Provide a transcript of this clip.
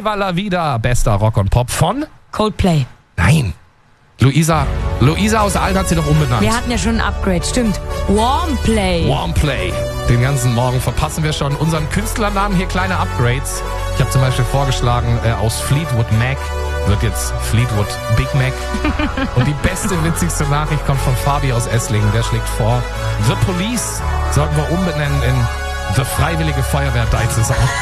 Viva la Vida, bester Rock und Pop von? Coldplay. Nein. Luisa aus Aalen hat sie doch umbenannt. Wir hatten ja schon ein Upgrade, stimmt. Warmplay. Warmplay. Den ganzen Morgen verpassen wir schon unseren Künstlernamen hier kleine Upgrades. Ich habe zum Beispiel vorgeschlagen, aus Fleetwood Mac wird jetzt Fleetwood Big Mac. Und die beste, witzigste Nachricht kommt von Fabi aus Esslingen. Der schlägt vor, The Police sollten wir umbenennen in The Freiwillige Feuerwehr Deitzes.